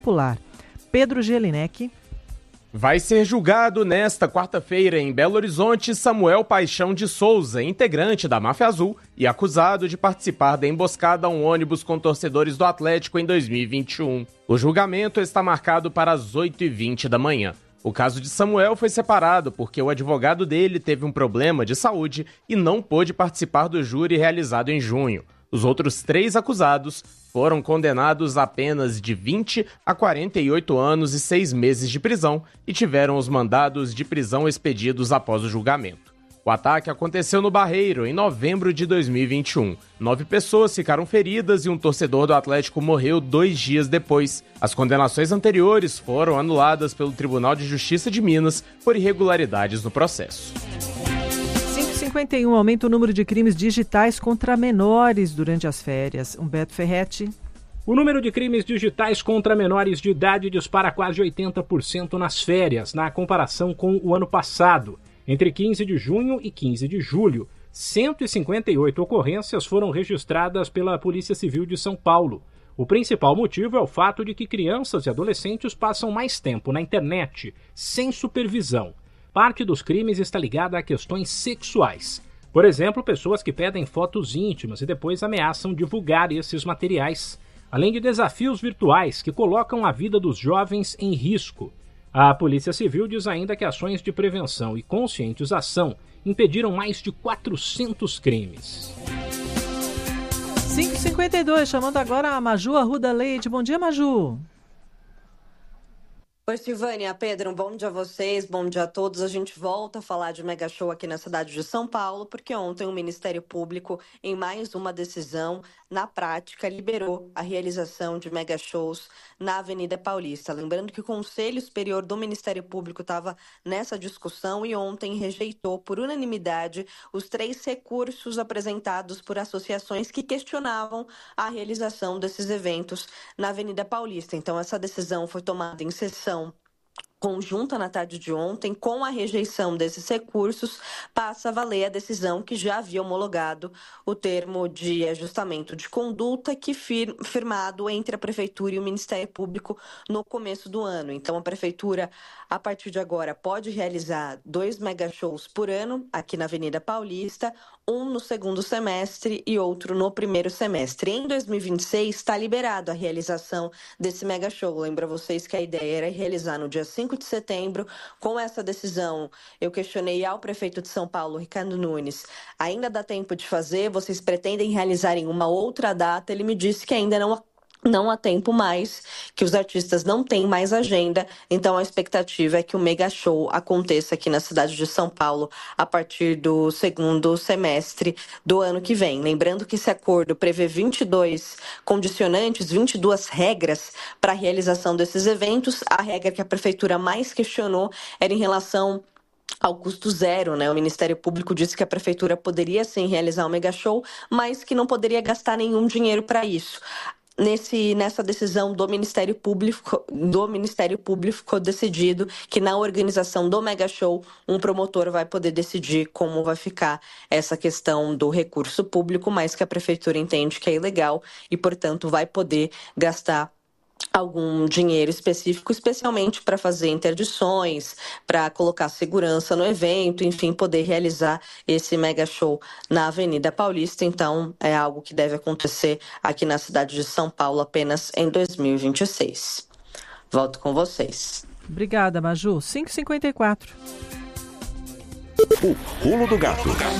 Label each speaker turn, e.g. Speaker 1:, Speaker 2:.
Speaker 1: Popular. Pedro Gelinek.
Speaker 2: Vai ser julgado nesta quarta-feira em Belo Horizonte Samuel Paixão de Souza, integrante da Máfia Azul e acusado de participar da emboscada a um ônibus com torcedores do Atlético em 2021. O julgamento está marcado para as 8h20 da manhã. O caso de Samuel foi separado porque o advogado dele teve um problema de saúde e não pôde participar do júri realizado em junho. Os outros 3 acusados foram condenados a penas de 20 a 48 anos e 6 meses de prisão e tiveram os mandados de prisão expedidos após o julgamento. O ataque aconteceu no Barreiro, em novembro de 2021. 9 pessoas ficaram feridas e um torcedor do Atlético morreu 2 dias depois. As condenações anteriores foram anuladas pelo Tribunal de Justiça de Minas por irregularidades no processo.
Speaker 1: 51 aumenta o número de crimes digitais contra menores durante as férias. Humberto Ferretti.
Speaker 3: O número de crimes digitais contra menores de idade dispara quase 80% nas férias, na comparação com o ano passado. Entre 15 de junho e 15 de julho, 158 ocorrências foram registradas pela Polícia Civil de São Paulo. O principal motivo é o fato de que crianças e adolescentes passam mais tempo na internet, sem supervisão. Parte dos crimes está ligada a questões sexuais. Por exemplo, pessoas que pedem fotos íntimas e depois ameaçam divulgar esses materiais. Além de desafios virtuais que colocam a vida dos jovens em risco. A Polícia Civil diz ainda que ações de prevenção e conscientização impediram mais de 400 crimes.
Speaker 1: 5h52, chamando agora a Maju Arruda Leite. Bom dia, Maju.
Speaker 4: Oi, Silvânia, Pedro, um bom dia a vocês, bom dia a todos. A gente volta a falar de mega show aqui na cidade de São Paulo, porque ontem o Ministério Público, em mais uma decisão, na prática, liberou a realização de mega shows na Avenida Paulista. Lembrando que o Conselho Superior do Ministério Público estava nessa discussão e ontem rejeitou por unanimidade os 3 recursos apresentados por associações que questionavam a realização desses eventos na Avenida Paulista. Então, essa decisão foi tomada em sessão conjunta na tarde de ontem. Com a rejeição desses recursos, passa a valer a decisão que já havia homologado o termo de ajustamento de conduta que firmado entre a Prefeitura e o Ministério Público no começo do ano. Então, a Prefeitura, a partir de agora, pode realizar 2 mega shows por ano aqui na Avenida Paulista, um no segundo semestre e outro no primeiro semestre. Em 2026, está liberado a realização desse mega show. Lembro a vocês que a ideia era realizar no dia 5 de setembro. Com essa decisão, eu questionei ao prefeito de São Paulo, Ricardo Nunes, ainda dá tempo de fazer? Vocês pretendem realizar em uma outra data? Ele me disse que ainda não há tempo mais, que os artistas não têm mais agenda, então a expectativa é que o mega show aconteça aqui na cidade de São Paulo a partir do segundo semestre do ano que vem. Lembrando que esse acordo prevê 22 condicionantes, 22 regras para a realização desses eventos. A regra que a prefeitura mais questionou era em relação ao custo zero, né? O Ministério Público disse que a Prefeitura poderia sim realizar um mega show, mas que não poderia gastar nenhum dinheiro para isso. Nessa decisão do Ministério Público ficou decidido que na organização do mega show um promotor vai poder decidir como vai ficar essa questão do recurso público, mas que a prefeitura entende que é ilegal e, portanto, vai poder gastar algum dinheiro específico, especialmente para fazer interdições, para colocar segurança no evento, enfim, poder realizar esse mega show na Avenida Paulista. Então, é algo que deve acontecer aqui na cidade de São Paulo apenas em 2026. Volto com vocês.
Speaker 1: Obrigada, Maju. 5h54.
Speaker 5: O Pulo do Gato.